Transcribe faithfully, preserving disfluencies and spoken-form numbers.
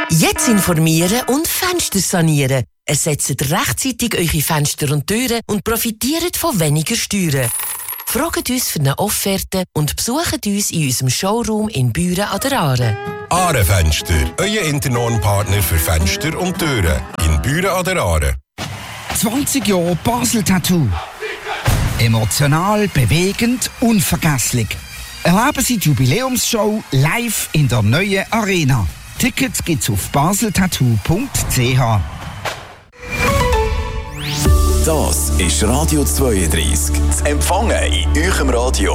Jetzt informieren und Fenster sanieren. Ersetzt rechtzeitig eure Fenster und Türen und profitiert von weniger Steuern. Fragt uns für eine Offerte und besucht uns in unserem Showroom in Büren an der Aare. Aare Fenster, euer Internorm-Partner für Fenster und Türen. In Büren an der Aare. zwanzig Jahre Basel Tattoo. Emotional, bewegend, unvergesslich. Erleben Sie die Jubiläumsshow live in der neuen Arena. Tickets gibt's auf baseltattoo punkt c h. Das ist Radio zweiunddreißig. Zu empfangen in eurem Radio